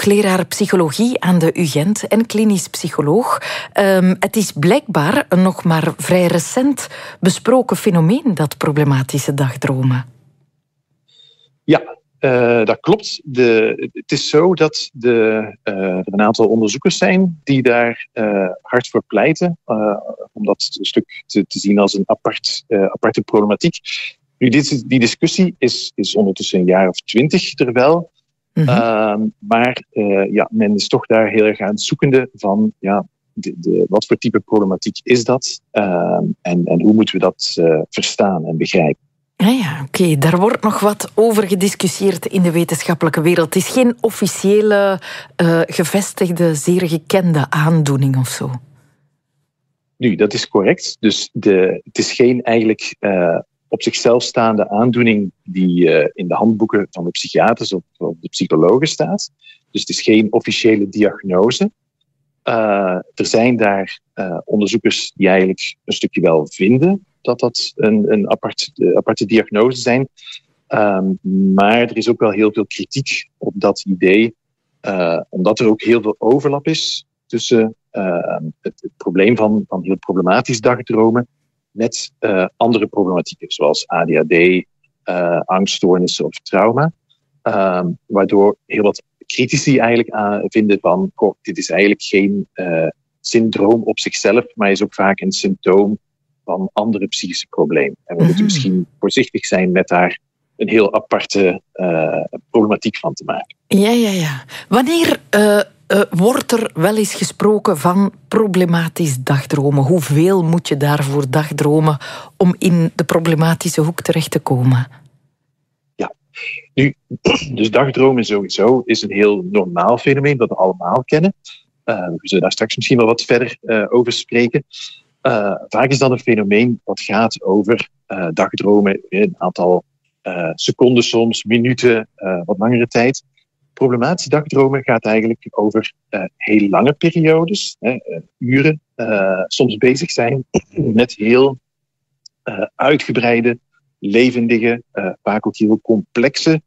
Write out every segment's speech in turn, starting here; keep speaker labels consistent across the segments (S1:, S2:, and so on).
S1: hoogleraar psychologie aan de UGent en klinisch psycholoog. Het is blijkbaar een nog maar vrij recent besproken fenomeen, dat problematische dagdromen.
S2: Ja, dat klopt. Het is zo dat er een aantal onderzoekers zijn die daar hard voor pleiten, om dat een stuk te zien als een aparte problematiek. Nu, die discussie is ondertussen een jaar of 20 er wel. Mm-hmm. Maar men is toch daar heel erg aan het zoekende van wat voor type problematiek is dat en hoe moeten we dat verstaan en begrijpen.
S1: Oké. Daar wordt nog wat over gediscussieerd in de wetenschappelijke wereld. Het is geen officiële, gevestigde, zeer gekende aandoening of zo.
S2: Nu, dat is correct. Dus het is geen eigenlijk op zichzelf staande aandoening die in de handboeken van de psychiaters of de psychologen staat. Dus het is geen officiële diagnose. Er zijn daar onderzoekers die eigenlijk een stukje wel vinden dat een aparte diagnose zijn. Maar er is ook wel heel veel kritiek op dat idee, omdat er ook heel veel overlap is tussen het probleem van heel problematisch dagdromen met andere problematieken, zoals ADHD, angststoornissen of trauma. Waardoor heel wat critici eigenlijk vinden van, dit is eigenlijk geen syndroom op zichzelf, maar is ook vaak een symptoom van andere psychische problemen. En we moeten misschien voorzichtig zijn met daar een heel aparte problematiek van te maken.
S1: Ja. Wanneer wordt er wel eens gesproken van problematisch dagdromen? Hoeveel moet je daarvoor dagdromen om in de problematische hoek terecht te komen?
S2: Ja, nu, dus dagdromen sowieso is een heel normaal fenomeen dat we allemaal kennen. We zullen daar straks misschien wel wat verder over spreken. Vaak is dat een fenomeen dat gaat over dagdromen, een aantal seconden soms, minuten, wat langere tijd. Problematische dagdromen gaat eigenlijk over heel lange periodes, uren, soms bezig zijn met heel uitgebreide, levendige, vaak ook heel complexe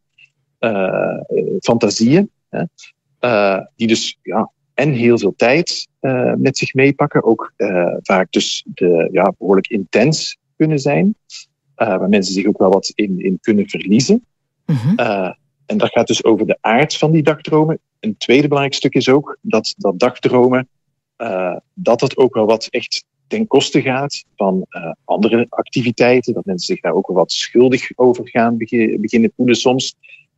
S2: fantasieën, die dus en heel veel tijd met zich meepakken, ook vaak dus behoorlijk intens kunnen zijn, waar mensen zich ook wel wat in kunnen verliezen. Mm-hmm. En dat gaat dus over de aard van die dagdromen. Een tweede belangrijk stuk is ook dat dagdromen, dat het ook wel wat echt ten koste gaat van andere activiteiten, dat mensen zich daar ook wel wat schuldig over gaan beginnen voelen soms.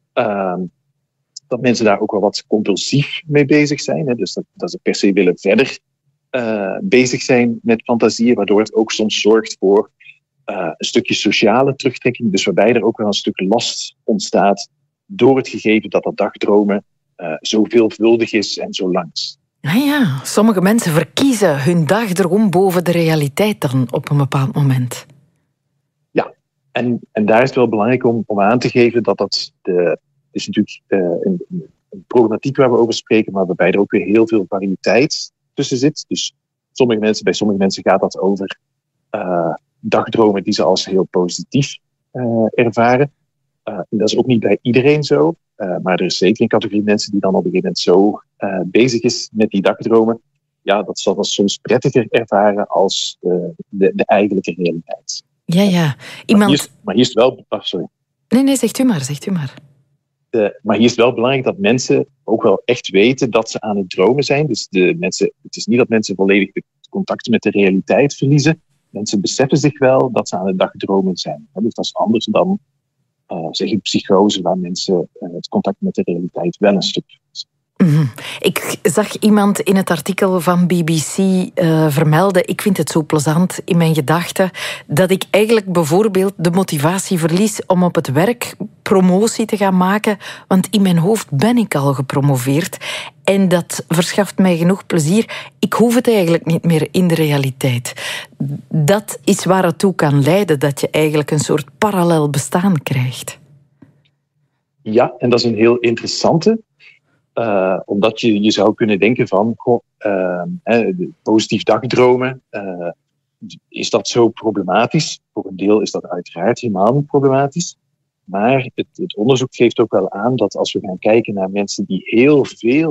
S2: Dat mensen daar ook wel wat compulsief mee bezig zijn. Hè? Dus dat ze per se willen verder bezig zijn met fantasieën, waardoor het ook soms zorgt voor een stukje sociale terugtrekking. Dus waarbij er ook wel een stuk last ontstaat door het gegeven dat dagdromen zo veelvuldig is en zo lang is.
S1: Sommige mensen verkiezen hun dagdroom boven de realiteit dan op een bepaald moment.
S2: Ja, en daar is het wel belangrijk om aan te geven dat is natuurlijk een problematiek waar we over spreken, maar waarbij er ook weer heel veel variëteit tussen zit. Dus bij sommige mensen gaat dat over dagdromen die ze als heel positief ervaren. Dat is ook niet bij iedereen zo, maar er is zeker een categorie mensen die dan op een gegeven moment zo bezig is met die dagdromen. Ja, dat zal dat soms prettiger ervaren als de eigenlijke realiteit.
S1: Ja.
S2: Maar hier is het wel... sorry.
S1: Nee, zegt u maar.
S2: Maar hier is het wel belangrijk dat mensen ook wel echt weten dat ze aan het dromen zijn. Dus het is niet dat mensen volledig de contact met de realiteit verliezen. Mensen beseffen zich wel dat ze aan het dagdromen zijn. Dus dat is anders dan psychose, waar mensen het contact met de realiteit wel een stuk verliezen.
S1: Mm-hmm. Ik zag iemand in het artikel van BBC vermelden, ik vind het zo plezant in mijn gedachten, dat ik eigenlijk bijvoorbeeld de motivatie verlies om op het werk promotie te gaan maken, want in mijn hoofd ben ik al gepromoveerd en dat verschaft mij genoeg plezier. Ik hoef het eigenlijk niet meer in de realiteit. Dat is waar het toe kan leiden, dat je eigenlijk een soort parallel bestaan krijgt.
S2: Ja, en dat is een heel interessante. Omdat je zou kunnen denken van, positief dagdromen, is dat zo problematisch? Voor een deel is dat uiteraard helemaal niet problematisch. Maar het onderzoek geeft ook wel aan dat als we gaan kijken naar mensen die heel veel